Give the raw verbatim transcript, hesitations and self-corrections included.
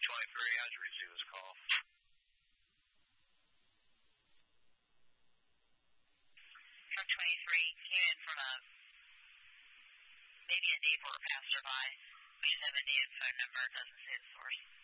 twenty-three, how'd you receive this call? Truck twenty-three came in from a, maybe a neighbor or passerby. We should have a native phone number, it doesn't say the source.